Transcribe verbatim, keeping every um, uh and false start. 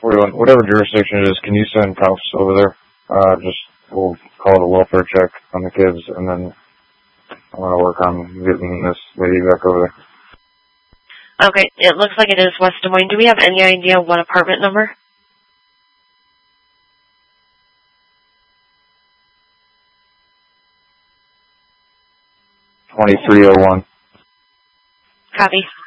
whatever jurisdiction it is, can you send cops over there? Uh, just, we'll call it a welfare check on the kids, and then I'm going to work on getting this lady back over there. Okay, it looks like it is West Des Moines. Do we have any idea what apartment number? twenty-three oh one. Copy.